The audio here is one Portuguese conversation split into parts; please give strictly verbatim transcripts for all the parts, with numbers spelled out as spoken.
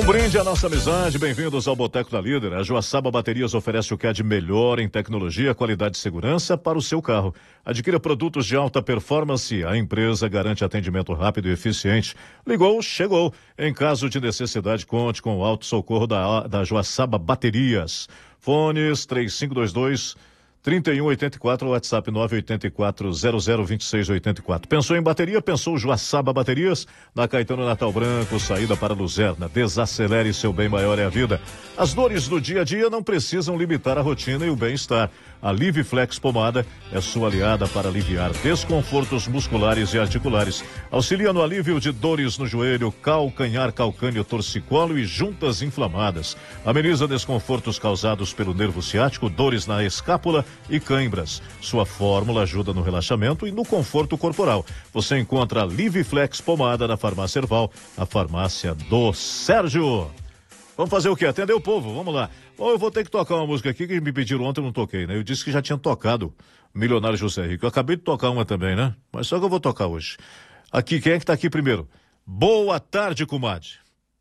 Brinde a nossa amizade, bem-vindos ao Boteco da Líder. A Joaçaba Baterias oferece o que há de melhor em tecnologia, qualidade e segurança para o seu carro. Adquira produtos de alta performance, a empresa garante atendimento rápido e eficiente. Ligou, chegou. Em caso de necessidade, conte com o auto socorro da, da Joaçaba Baterias. Fones três cinco dois dois, três um oito quatro, WhatsApp nove oito quatro, zero zero dois seis oito quatro. Pensou em bateria? Pensou Joaçaba Baterias? Na Caetano Natal Branco, saída para Luzerna. Desacelere, seu bem maior é a vida. As dores do dia a dia não precisam limitar a rotina e o bem-estar. A Liviflex Pomada é sua aliada para aliviar desconfortos musculares e articulares. Auxilia no alívio de dores no joelho, calcanhar, calcâneo, torcicolo e juntas inflamadas. Ameniza desconfortos causados pelo nervo ciático, dores na escápula e cãibras. Sua fórmula ajuda no relaxamento e no conforto corporal. Você encontra a Liviflex Pomada na Farmácia Erval, a farmácia do Sérgio. Vamos fazer o quê? Atender o povo, vamos lá. Ou eu vou ter que tocar uma música aqui que me pediram ontem, eu não toquei, né? Eu disse que já tinha tocado Milionário José Rico. Eu acabei de tocar uma também, né? Mas só que eu vou tocar hoje. Aqui, quem é que tá aqui primeiro? Boa tarde, comadre.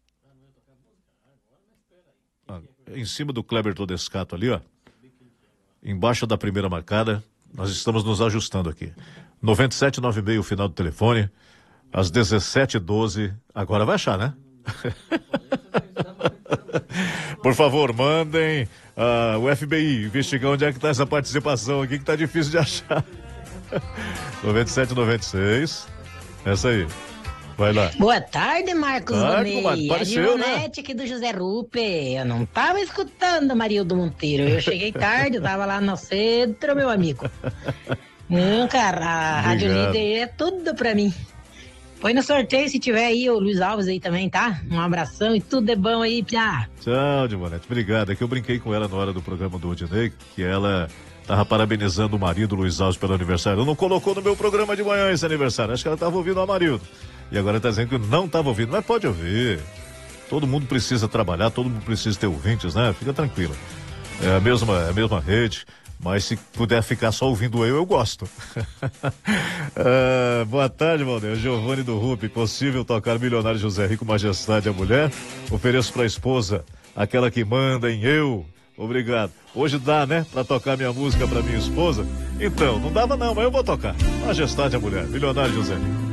Ah, em cima do Kleber Todescato ali, ó. Embaixo da primeira marcada, nós estamos nos ajustando aqui. noventa e sete nove seis, o final do telefone. Às dezessete e doze. Agora vai achar, né? Por favor, mandem uh, o F B I investigar onde é que está essa participação aqui, que tá difícil de achar. noventa e sete noventa e seis. Essa aí. Vai lá. Boa tarde, Marcos Tarde, Bonei. Apareceu, a Gilnete, né? Aqui do José Rupe. Eu não tava escutando Marildo Monteiro. Eu cheguei tarde, eu tava lá no centro, meu amigo. Não, cara, a Rádio Líder é tudo pra mim. Põe no sorteio se tiver aí o Luiz Alves aí também, tá? Um abração e tudo é bom aí, Pia. Tchau, Dimonete. Obrigado. É que eu brinquei com ela na hora do programa do Odinei, que ela tava parabenizando o marido Luiz Alves pelo aniversário. Ela não colocou no meu programa de manhã esse aniversário. Acho que ela tava ouvindo o Amarildo. E agora tá dizendo que não tava ouvindo. Mas pode ouvir. Todo mundo precisa trabalhar, todo mundo precisa ter ouvintes, né? Fica tranquila. É a mesma, é a mesma rede. Mas se puder ficar só ouvindo eu, eu gosto. ah, boa tarde, Valdeir. Giovanni do Rupi. Possível tocar Milionário José Rico, Majestade a Mulher? Ofereço pra esposa, aquela que manda em eu. Obrigado. Hoje dá, né? Pra tocar minha música pra minha esposa? Então, não dava não, mas eu vou tocar. Majestade a Mulher, Milionário José Rico.